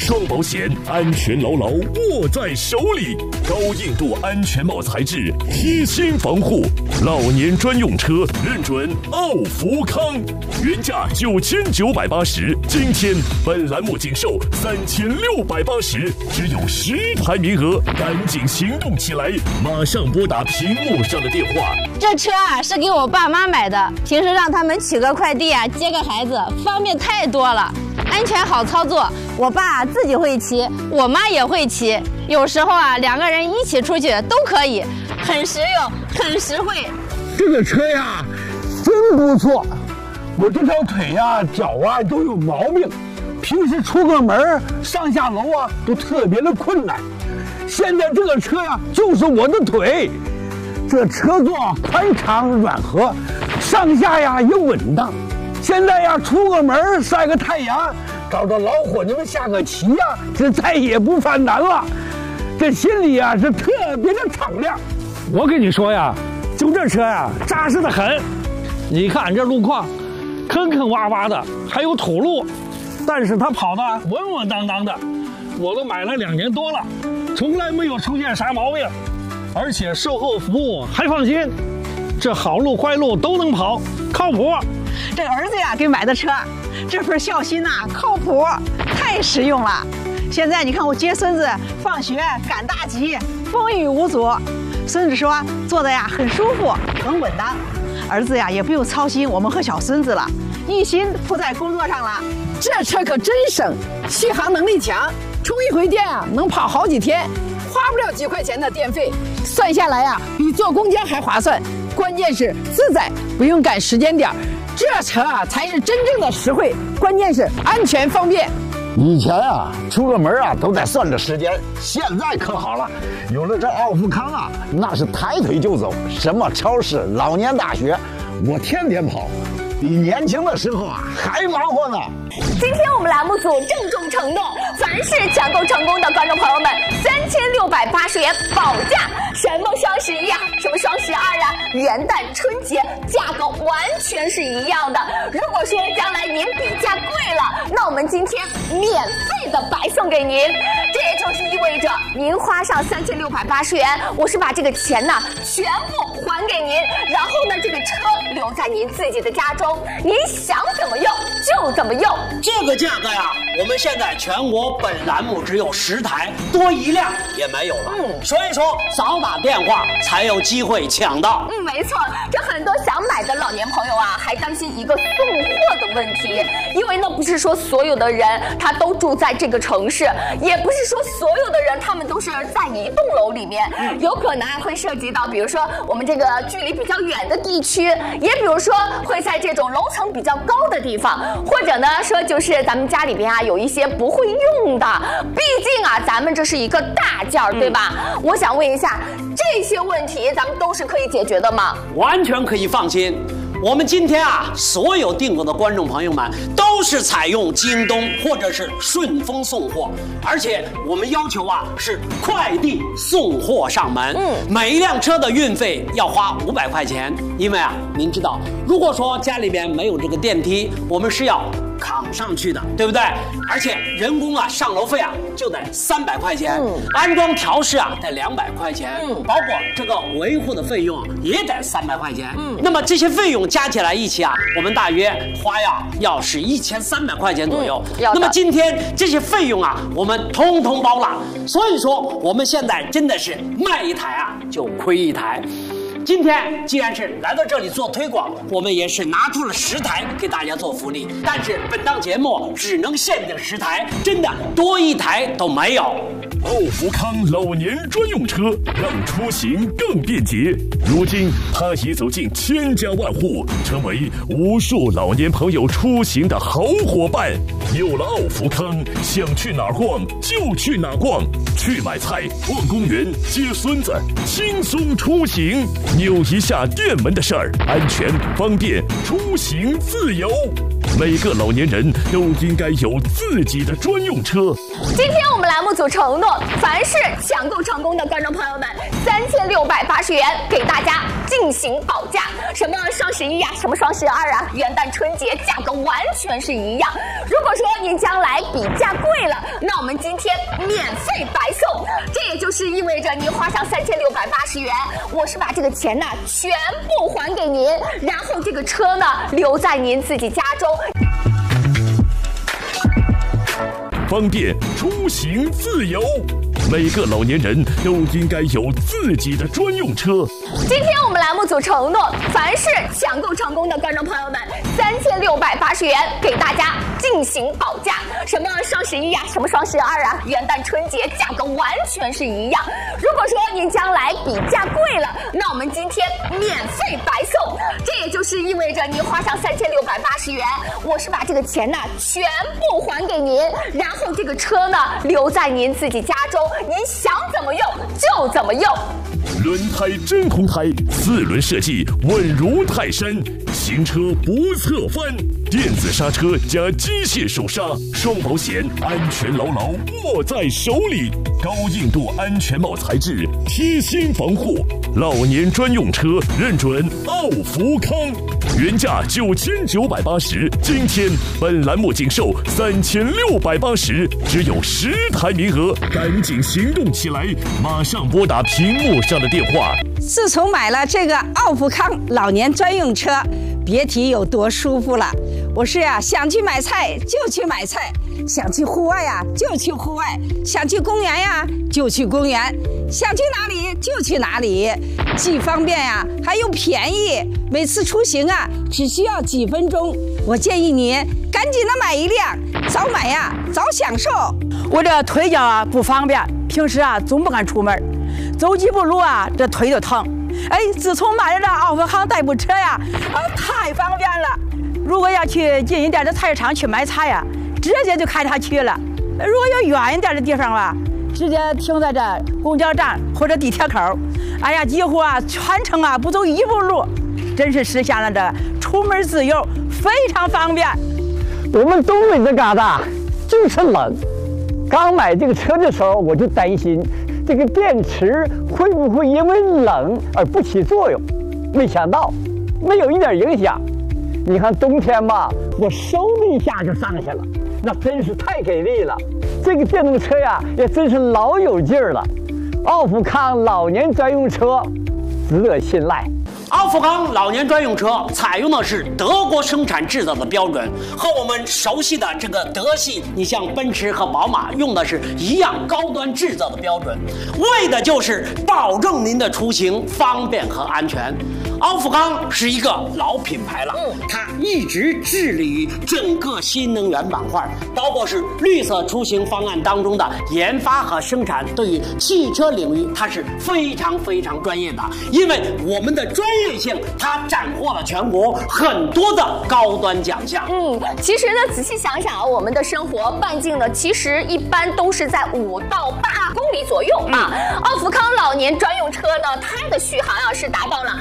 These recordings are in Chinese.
双保险，安全牢牢握在手里。高硬度安全帽材质，贴心防护。老年专用车认准奥福康，原价9980，今天本栏目仅售3680，只有10台名额，赶紧行动起来！马上拨打屏幕上的电话。 这车啊是给我爸妈买的，平时让他们取个快递啊，接个孩子，方便太多了，安全好操作。我爸自己会骑，我妈也会骑，有时候啊2个人一起出去都可以，很实用，很实惠。 这个车呀，真不错。我这条腿呀、脚啊都有毛病，平时出个门、上下楼啊都特别的困难。现在这个车呀，就是我的腿。这车座宽敞软和，上下呀也稳当。现在呀，出个门晒个太阳，找着老伙计们下个棋呀，这再也不犯难了。这心里呀是特别的敞亮。 我跟你说呀，就这车呀，扎实的很。你看这路况，坑坑洼洼的，还有土路，但是它跑得稳稳当当的。我都买了2年多了，从来没有出现啥毛病，而且售后服务还放心。这好路坏路都能跑，靠谱。 这儿子呀给买的车，这份孝心呐，靠谱，太实用了。现在你看我接孙子放学赶大集，风雨无阻。孙子说坐的呀很舒服，很稳当。儿子呀也不用操心我们和小孙子了，一心扑在工作上了。 这车可真省，续航能力强，充一回电啊能跑好几天，花不了几块钱的电费，算下来呀比坐公交还划算。关键是自在，不用赶时间点，这车啊才是真正的实惠，关键是安全方便。 以前啊，出个门啊都得算着时间，现在可好了，有了这奥福康啊，那是抬腿就走，什么超市、老年大学，我天天跑，比年轻的时候啊还忙活呢。 今天我们栏目组郑重承诺，凡是抢购成功的观众朋友们，3680元保价。什么双11啊，什么双12啊，元旦、春节价格完全是一样的。如果说将来您比价贵了，那我们今天免费的白送给您。这也就是意味着您花上3680元，我是把这个钱呢全部还给您，然后呢这个车留在您自己的家中，您想怎么用就怎么用。 这个价格呀，我们现在全国本栏目只有10台，多一辆也没有了。所以说早打电话才有机会抢到。 没错，这很多想买的老年朋友啊，还担心一个送货的问题，因为呢不是说所有的人他都住在这个城市，也不是说所有的人他们都是在一栋楼里面，有可能会涉及到，比如说我们这个距离比较远的地区，也比如说会在这种楼层比较高的地方，或者呢说就是咱们家里边啊有一些不会用的，毕竟啊咱们这是一个大件儿，对吧？我想问一下，这些问题咱们都是可以解决的吗？ 完全可以放心。我们今天啊，所有订购的观众朋友们都是采用京东或者是顺丰送货，而且我们要求啊是快递送货上门。每一辆车的运费要花500块钱，因为啊，您知道，如果说家里面没有这个电梯，我们是要扛上去的，对不对？而且人工啊上楼费啊就得300块钱，安装调试啊得200块钱，包括这个维护的费用也得300块钱。那么这些费用加起来一起啊，我们大约花呀要是1300块钱左右。那么今天这些费用啊，我们通通包了。所以说我们现在真的是卖一台啊就亏一台。今天既然是来到这里做推广，我们也是拿出了10台给大家做福利，但是本档节目只能限定10台，真的多一台都没有。 奥福康老年专用车，让出行更便捷。如今，它已走进千家万户，成为无数老年朋友出行的好伙伴。有了奥福康，想去哪儿逛就去哪儿逛，去买菜、逛公园、接孙子，轻松出行。扭一下电门的事儿，安全方便，出行自由。每个老年人都应该有自己的专用车。 今天我们栏目组承诺，凡是抢购成功的观众朋友们，3680元给大家进行保价。什么双11啊，什么双12啊，元旦春节价格完全是一样。如果说您将来比价贵了，那我们今就是意味着您花上3680元，我是把这个钱呢全部还给您，然后这个车呢留在您自己家中。 方便出行自由，每个老年人都应该有自己的专用车。 今天我们栏目组承诺，凡是抢购成功的观众朋友们，3680元给大家进行保价。什么双11呀，什么双12啊，元旦春节价格完全是一样。如果说您将来比价贵了，那我们今天免费白送。这也就是意味着您花上3680元，我是把这个钱呢全部还给您，然后这个车呢留在您自己家中，您想怎么用就怎么用。 轮胎真空胎，4轮设计稳如泰山，行车不侧翻，电子刹车加机械手刹，双保险，安全牢牢握在手里。高硬度安全帽材质，贴心防护，老年专用车认准奥福康，原价9980，今天本栏目仅售3680，只有10台名额，赶紧行动起来，马上拨打屏幕上的电话。 自从买了这个奥福康老年专用车，别提有多舒服了。我是想去买菜就去买菜，想去户外就去户外，想去公园就去公园，想去哪里就去哪里，既方便还又便宜。每次出行只需要几分钟。我建议你赶紧的买一辆，早买早享受。 我这腿脚不方便，平时总不敢出门，走几步路这腿就疼。自从买了这奥福康代步车太方便了。如果要去近一点的菜市场去买菜直接就开它去了。如果有远一点的地方直接停在这公交站或者地铁口。几乎全程不走一步路，真是实现了这出门自由，非常方便。 我们东北这旮瘩就是冷，刚买这个车的时候我就担心这个电池会不会因为冷而不起作用，没想到没有一点影响。你看冬天吧，我嗖的一下就上去了，那真是太给力了。这个电动车也真是老有劲儿了。奥福康老年专用车值得信赖。 奥福康老年专用车采用的是德国生产制造的标准，和我们熟悉的这个德系，你像奔驰和宝马用的是一样高端制造的标准，为的就是保证您的出行方便和安全。奥福康是一个老品牌了，它一直致力于整个新能源板块，包括是绿色出行方案当中的研发和生产，对于汽车领域它是非常非常专业的，因为我们的专业性，它斩获了全国很多的高端奖项。 其实呢，仔细想想我们的生活半径呢，其实一般都是在5到8公里左右奥福康老年专用车呢，它的续航是达到了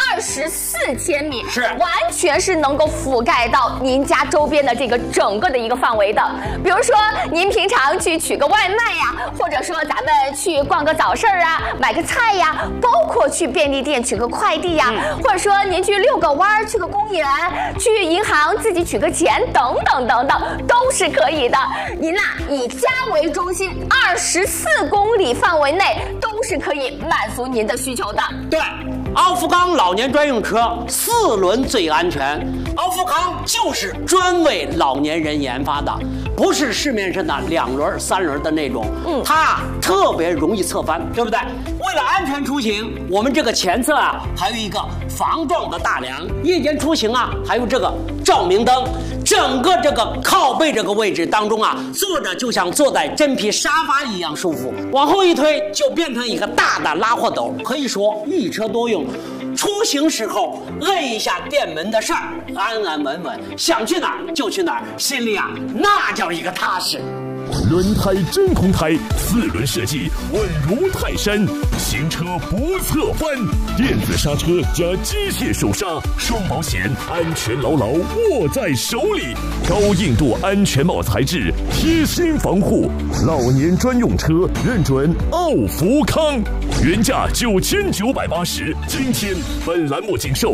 24千米，是完全是能够覆盖到您家周边的这个整个的一个范围的。比如说您平常去取个外卖或者说咱们去逛个早市买个菜包括去便利店取个快递或者说您去遛个弯去个公园，去银行自己取个钱等等等等，都是可以的。您以家为中心，24公里范围内都是可以满足您的需求的。 对，奥福康老年专用车4轮最安全，奥福康就是专为老年人研发的，不是市面上的2轮、3轮的那种，它特别容易侧翻，对不对？为了安全出行，我们这个前侧还有一个防撞的大梁，夜间出行还有这个照明灯，整个这个靠背这个位置当中坐着就像坐在真皮沙发一样舒服，往后一推就变成一个大的拉货斗，可以说一车多用。出行时候摁一下电门的事儿，安安稳稳，想去哪儿就去哪儿，心里那叫一个踏实。 轮胎真空胎，4轮设计稳如泰山，行车不侧翻，电子刹车加机械手刹，双保险，安全牢牢握在手里。高硬度安全帽材质，贴心防护，老年专用车认准奥福康，原价9980，今天本栏目仅售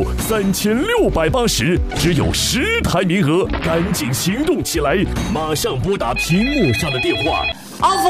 3680，只有10台名额，赶紧行动起来，马上拨打屏幕上的电话。 奥福